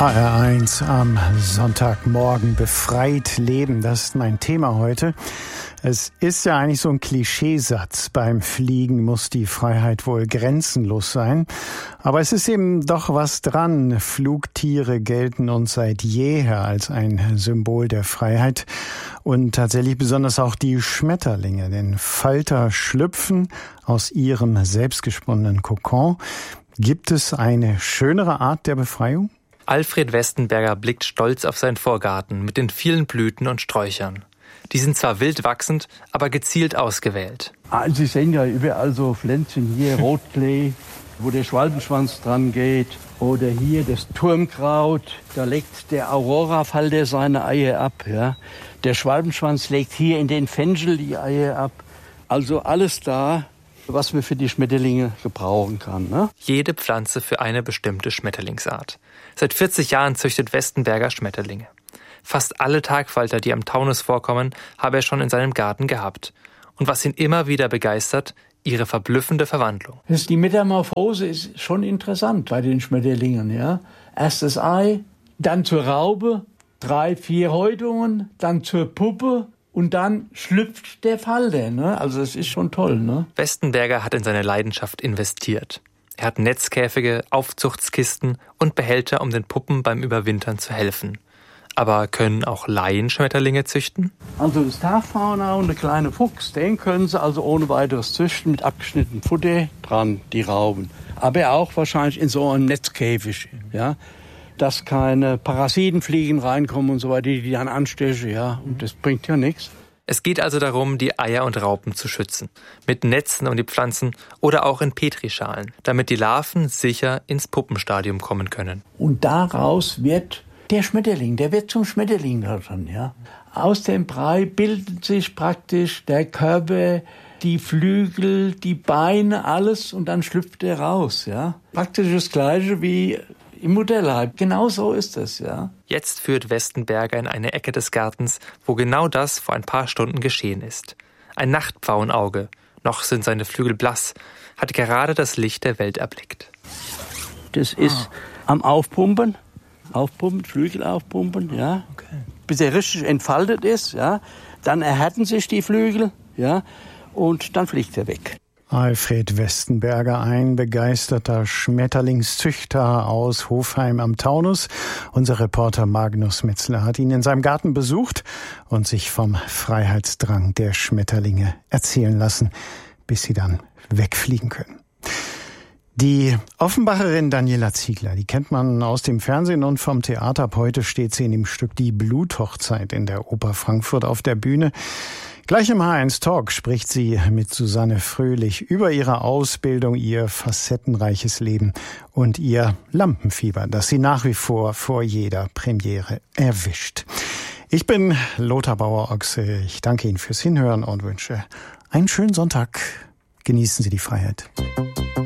HR1 am Sonntagmorgen. Befreit leben, das ist mein Thema heute. Es ist ja eigentlich so ein Klischeesatz. Beim Fliegen muss die Freiheit wohl grenzenlos sein. Aber es ist eben doch was dran. Flugtiere gelten uns seit jeher als ein Symbol der Freiheit. Und tatsächlich besonders auch die Schmetterlinge. Denn Falter schlüpfen aus ihrem selbstgesponnenen Kokon. Gibt es eine schönere Art der Befreiung? Alfred Westenberger blickt stolz auf seinen Vorgarten mit den vielen Blüten und Sträuchern. Die sind zwar wild wachsend, aber gezielt ausgewählt. Sie sehen ja überall so Pflänzchen, hier Rotklee, wo der Schwalbenschwanz dran geht. Oder hier das Turmkraut, da legt der Aurorafalter seine Eier ab. Ja. Der Schwalbenschwanz legt hier in den Fenchel die Eier ab. Also alles da, was man für die Schmetterlinge gebrauchen kann. Ne? Jede Pflanze für eine bestimmte Schmetterlingsart. Seit 40 Jahren züchtet Westenberger Schmetterlinge. Fast alle Tagfalter, die am Taunus vorkommen, habe er schon in seinem Garten gehabt. Und was ihn immer wieder begeistert, ihre verblüffende Verwandlung. Die Metamorphose ist schon interessant bei den Schmetterlingen. Ja? Erst das Ei, dann zur Raupe, 3, 4 Häutungen, dann zur Puppe und dann schlüpft der Falter. Ne? Also es ist schon toll. Ne? Westenberger hat in seine Leidenschaft investiert. Er hat Netzkäfige, Aufzuchtskisten und Behälter, um den Puppen beim Überwintern zu helfen. Aber können auch Laien Schmetterlinge züchten? Also das Tagfauna und der kleine Fuchs, den können sie also ohne weiteres züchten mit abgeschnittenem Futter dran, die Rauben. Aber auch wahrscheinlich in so einem Netzkäfig, ja, dass keine Parasitenfliegen reinkommen und so weiter, die dann anstechen, ja, und das bringt ja nichts. Es geht also darum, die Eier und Raupen zu schützen. Mit Netzen um die Pflanzen oder auch in Petrischalen, damit die Larven sicher ins Puppenstadium kommen können. Und daraus wird der Schmetterling, der wird zum Schmetterling dann, ja. Aus dem Brei bildet sich praktisch der Körper, die Flügel, die Beine, alles und dann schlüpft er raus, ja. Praktisch das Gleiche wie im Mutterleib. Genau so ist es, ja. Jetzt führt Westenberger in eine Ecke des Gartens, wo genau das vor ein paar Stunden geschehen ist. Ein Nachtpfauenauge, noch sind seine Flügel blass, hat gerade das Licht der Welt erblickt. Das ist am Aufpumpen, Flügel aufpumpen, ja. Okay. Bis er richtig entfaltet ist, ja. Dann erhärten sich die Flügel, ja, und dann fliegt er weg. Alfred Westenberger, ein begeisterter Schmetterlingszüchter aus Hofheim am Taunus. Unser Reporter Magnus Metzler hat ihn in seinem Garten besucht und sich vom Freiheitsdrang der Schmetterlinge erzählen lassen, bis sie dann wegfliegen können. Die Offenbacherin Daniela Ziegler, die kennt man aus dem Fernsehen und vom Theater. Ab heute steht sie in dem Stück Die Bluthochzeit in der Oper Frankfurt auf der Bühne. Gleich im H1 Talk spricht sie mit Susanne Fröhlich über ihre Ausbildung, ihr facettenreiches Leben und ihr Lampenfieber, das sie nach wie vor jeder Premiere erwischt. Ich bin Lothar Bauer-Ochse. Ich danke Ihnen fürs Hinhören und wünsche einen schönen Sonntag. Genießen Sie die Freiheit.